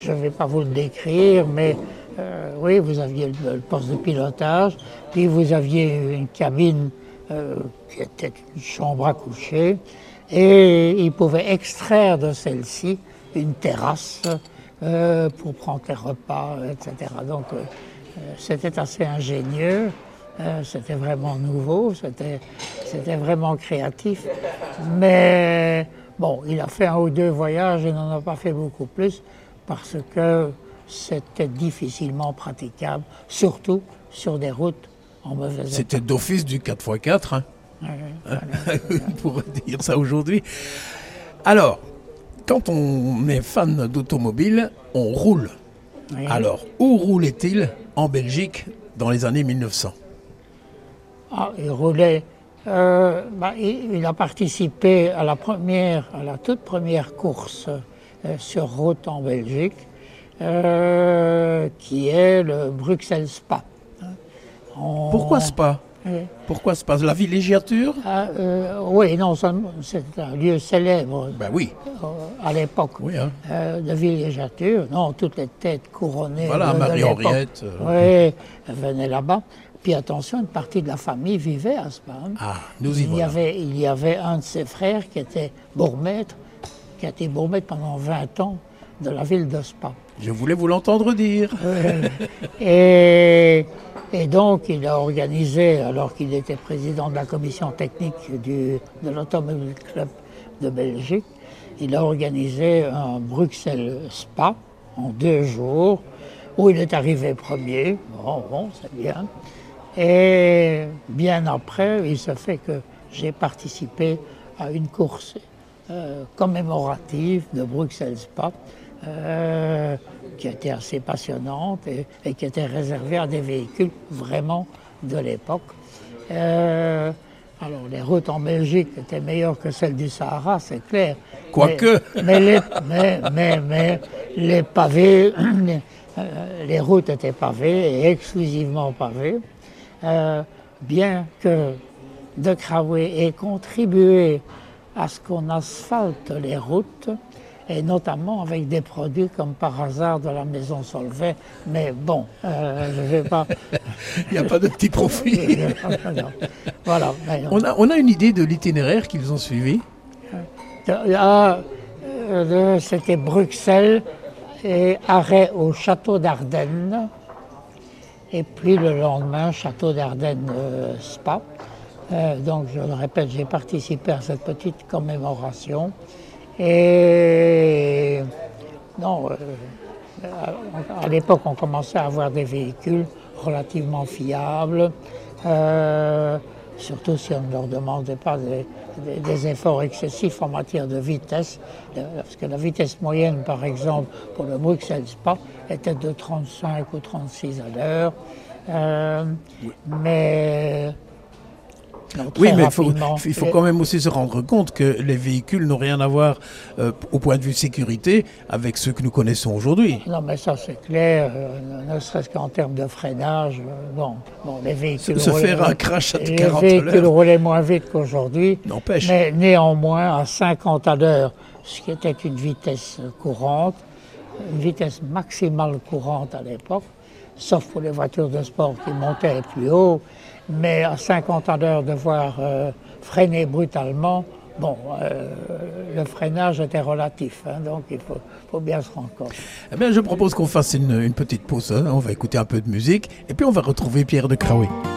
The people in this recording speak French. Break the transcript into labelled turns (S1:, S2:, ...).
S1: Je ne vais pas vous le décrire, mais oui, vous aviez le poste de pilotage, puis vous aviez une cabine qui était une chambre à coucher, et il pouvait extraire de celle-ci une terrasse pour prendre les repas, etc. Donc c'était assez ingénieux, c'était vraiment nouveau, c'était vraiment créatif, mais bon, il a fait un ou deux voyages et n'en a pas fait beaucoup plus parce que c'était difficilement praticable, surtout sur des routes en mauvais état.
S2: C'était d'office du 4x4, hein. On pourrait dire ça aujourd'hui. Alors, quand on est fan d'automobile, on roule.
S1: Oui.
S2: Alors, où roulait-il en Belgique dans les années 1900 ?
S1: Ah, il roulait. Il a participé à la toute première course sur route en Belgique, qui est le Bruxelles-Spa.
S2: Pourquoi Spa ? Pourquoi Spa ? La villégiature ?
S1: Oui, non, c'est un lieu célèbre
S2: Ben oui.
S1: à l'époque
S2: Oui, hein.
S1: de villégiature. Non, toutes les têtes couronnées
S2: Voilà,
S1: de
S2: Marie-Henriette.
S1: l'époque. Oui, elle venait là-bas. Puis attention, une partie de la famille vivait à Spa.
S2: Ah, nous y voilà.
S1: Il y avait un de ses frères qui était bourgmestre, qui a été bourgmestre pendant 20 ans de la ville de Spa.
S2: Je voulais vous l'entendre dire.
S1: Et donc, il a organisé, alors qu'il était président de la commission technique de l'Automobile Club de Belgique, il a organisé un Bruxelles-Spa en 2 jours, où il est arrivé premier. Bon, c'est bien. Et bien après, il se fait que j'ai participé à une course commémorative de Bruxelles-Spa, qui était assez passionnante et qui était réservée à des véhicules vraiment de l'époque. Alors, les routes en Belgique étaient meilleures que celles du Sahara, c'est clair.
S2: Quoique.
S1: Mais les pavés, les routes étaient pavées et exclusivement pavées. Bien que De Craouet ait contribué à ce qu'on asphalte les routes, et notamment avec des produits comme par hasard de la maison Solvay. Mais bon, je ne vais pas...
S2: Il n'y a pas de petit profit.
S1: Voilà.
S2: On a une idée de l'itinéraire qu'ils ont suivi ?
S1: C'était Bruxelles et arrêt au Château d'Ardenne. Et puis le lendemain, Château d'Ardenne Spa. Donc je le répète, j'ai participé à cette petite commémoration. Et non, à l'époque, on commençait à avoir des véhicules relativement fiables, surtout si on ne leur demandait pas des efforts excessifs en matière de vitesse, parce que la vitesse moyenne, par exemple, pour le Bruxelles-Spa, était de 35 ou 36 à l'heure. Mais...
S2: Oui, mais il faut quand même aussi se rendre compte que les véhicules n'ont rien à voir, au point de vue sécurité, avec ceux que nous connaissons aujourd'hui.
S1: Non, mais ça c'est clair, ne serait-ce qu'en termes de freinage. Les véhicules
S2: faire un crash à 40 à l'heure.
S1: Les véhicules roulaient moins vite qu'aujourd'hui,
S2: n'empêche.
S1: Mais néanmoins à 50 à l'heure, ce qui était une vitesse courante, une vitesse maximale courante à l'époque, sauf pour les voitures de sport qui montaient plus haut. Mais à 50 à l'heure, devoir freiner brutalement, le freinage était relatif, hein, donc il faut bien se rendre compte.
S2: Eh bien, je propose qu'on fasse une petite pause, hein, on va écouter un peu de musique, et puis on va retrouver Pierre de Craouet.